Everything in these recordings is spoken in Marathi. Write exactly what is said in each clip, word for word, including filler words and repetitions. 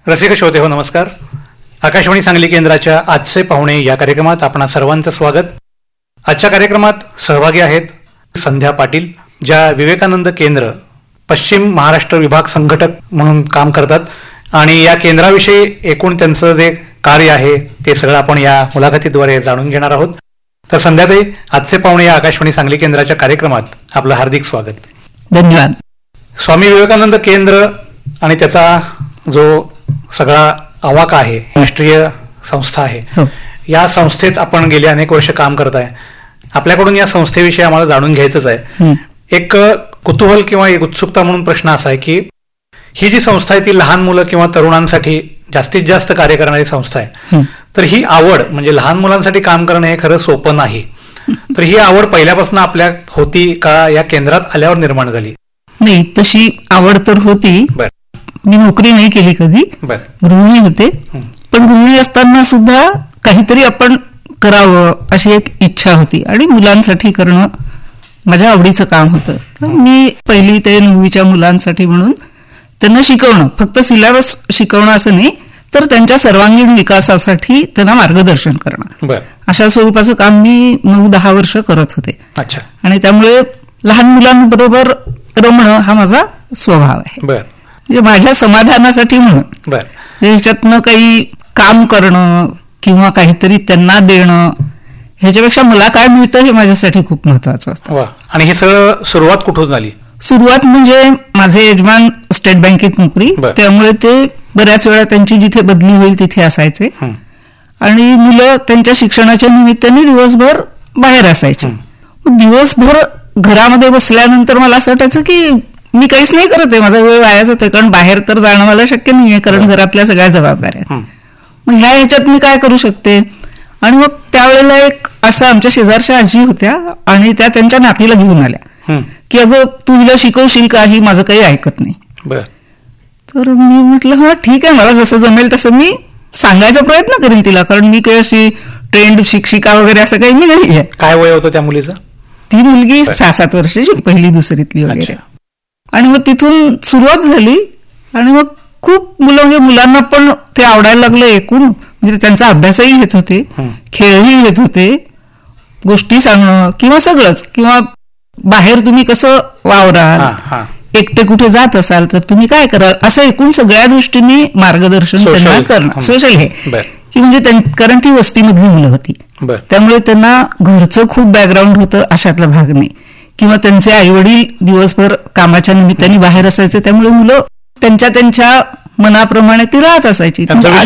रसिक श्रोते हो, नमस्कार. आकाशवाणी सांगली केंद्राच्या आजचे पाहुणे या कार्यक्रमात आपणा सर्वांचं स्वागत. आजच्या कार्यक्रमात सहभागी आहेत संध्या पाटील, ज्या विवेकानंद केंद्र पश्चिम महाराष्ट्र विभाग संघटक म्हणून काम करतात आणि या केंद्राविषयी एकूण त्यांचं जे कार्य आहे ते सगळं आपण या मुलाखतीद्वारे जाणून घेणार आहोत. तर संध्याताई, आजचे पाहुणे या आकाशवाणी सांगली केंद्राच्या कार्यक्रमात आपलं हार्दिक स्वागत. धन्यवाद. स्वामी विवेकानंद केंद्र आणि त्याचा जो सगळा आवाका आहे, राष्ट्रीय संस्था आहे, हो. या संस्थेत आपण गेले अनेक वर्ष काम करत आहे. आपल्याकडून या संस्थेविषयी आम्हाला जाणून घ्यायचंच आहे. एक कुतूहल किंवा एक उत्सुकता म्हणून प्रश्न असा आहे की ही जी संस्था आहे ती लहान मुलं किंवा तरुणांसाठी जास्तीत जास्त कार्य करणारी संस्था आहे. तर ही आवड म्हणजे लहान मुलांसाठी काम करणं हे खरं सोपं नाही. तर ही आवड पहिल्यापासून आपल्यात होती का या केंद्रात आल्यावर निर्माण झाली? नाही, तशी आवड तर होती. बर. मी नोकरी नाही केली कधी, गृहिणी होते. पण गृहिणी असताना सुद्धा काहीतरी आपण करावं अशी एक इच्छा होती आणि मुलांसाठी करणं माझ्या आवडीचं काम होतं. तर मी पहिली ते नववीच्या मुलांसाठी म्हणून त्यांना शिकवणं, फक्त सिलेबस शिकवणं असं नाही, तर त्यांच्या सर्वांगीण विकासासाठी त्यांना मार्गदर्शन करणं, अशा स्वरूपाचं काम मी नऊ दहा वर्ष करत होते. अच्छा. आणि त्यामुळे लहान मुलांबरोबर रमणं हा माझा स्वभाव आहे. म्हणजे माझ्या समाधानासाठी म्हणून याच्यातनं काही काम करणं किंवा काहीतरी त्यांना देणं ह्याच्यापेक्षा मला काय मिळतं हे माझ्यासाठी खूप महत्वाचं होतं. आणि हे सगळं सुरुवात कुठून झाली? सुरुवात म्हणजे माझे यजमान स्टेट बँकेत नोकरी, त्यामुळे ते बऱ्याच वेळा त्यांची जिथे बदली होईल तिथे असायचे आणि मुलं त्यांच्या शिक्षणाच्या निमित्ताने दिवसभर बाहेर असायचे. दिवसभर घरामध्ये बसल्यानंतर मला असं वाटायचं की मी काहीच नाही करत आहे, माझा वेळ वाया जातोय, कारण बाहेर तर जाणं मला शक्य नाहीये, कारण घरातल्या सगळ्या जबाबदाऱ्या. मग ह्या ह्याच्यात मी काय करू शकते? आणि मग त्यावेळेला एक असं आमच्या शेजारच्या आजी होत्या आणि त्या त्यांच्या नातीला घेऊन आल्या की अगं तू हिला शिकवशील का, ही माझं काही ऐकत नाही. तर मी म्हटलं हा ठीक आहे, मला जसं जमेल तसं मी सांगायचा प्रयत्न करेन तिला, कारण मी काही अशी ट्रेंड शिक्षिका वगैरे असं काही मी नाही आहे. काय वय होतं त्या मुलीचं? ती मुलगी सहा सात वर्षाची, पहिली दुसरीतली वगैरे. आणि मग तिथून सुरुवात झाली आणि मग खूप मुलं म्हणजे मुलांना पण ते आवडायला लागलं. एकूण म्हणजे त्यांचा अभ्यासही घेत होते, खेळही घेत होते, गोष्टी सांगणं किंवा सगळंच, किंवा बाहेर तुम्ही कसं वावराल, एकटे कुठे जात असाल तर तुम्ही काय कराल, असं एकूण सगळ्या दृष्टीने मार्गदर्शन त्यांना करणं. सोशल हे की म्हणजे कारण ती वस्तीमधली मुलं होती, त्यामुळे त्यांना घरचं खूप बॅकग्राऊंड होतं अशातला भाग नाही, किंवा त्यांचे आई वडील दिवसभर कामाच्या निमित्ताने बाहेर असायचे, त्यामुळे मुलं त्यांच्या त्यांच्या मनाप्रमाणे ती राहत असायची.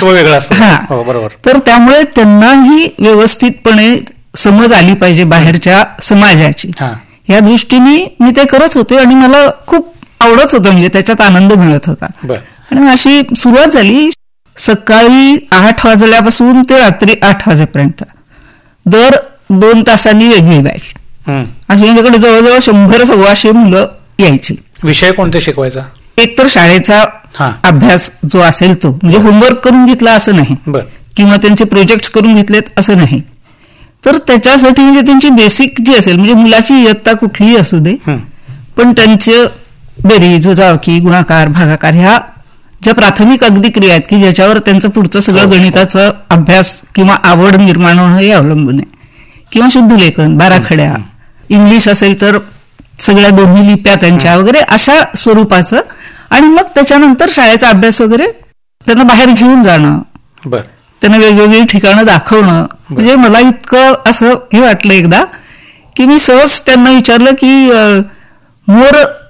हा, तर त्यामुळे त्यांनाही व्यवस्थितपणे समज आली पाहिजे बाहेरच्या समाजाची, या दृष्टीने मी ते करत होते आणि मला खूप आवडत होतं, म्हणजे त्याच्यात आनंद मिळत होता. आणि अशी सुरुवात झाली. सकाळी आठ वाजल्यापासून ते रात्री आठ वाजेपर्यंत दर दोन तासांनी वेगळी बॅच. अशी माझ्याकडे जवळजवळ शंभर सव्वाशे मुलं यायची. विषय कोणते शिकवायचा? एक तर शाळेचा अभ्यास जो असेल तो, म्हणजे होमवर्क करून घेतला असं नाही, किंवा त्यांचे प्रोजेक्ट करून घेतलेत असं नाही, तर त्याच्यासाठी म्हणजे त्यांची बेसिक जी असेल, म्हणजे मुलाची इयत्ता कुठलीही असू दे, पण त्यांचे बेरीज, वजाबाकी, गुणाकार, भागाकार ह्या ज्या प्राथमिक अगदी क्रिया आहेत की ज्याच्यावर त्यांचं पुढचं सगळं गणिताचा अभ्यास किंवा आवड निर्माण होणं हे अवलंबून आहे, किंवा शुद्ध लेखन, बाराखड्या, इंग्लिश असेल तर सगळ्या दोन्ही लिप्या त्यांच्या वगैरे अशा स्वरूपाचं. आणि मग त्याच्यानंतर शाळेचा अभ्यास वगैरे त्यांना बाहेर घेऊन जाणं, त्यांना वेगवेगळी ठिकाणं दाखवणं. म्हणजे मला इतकं असं हे वाटलं एकदा की मी सहज त्यांना विचारलं की मोर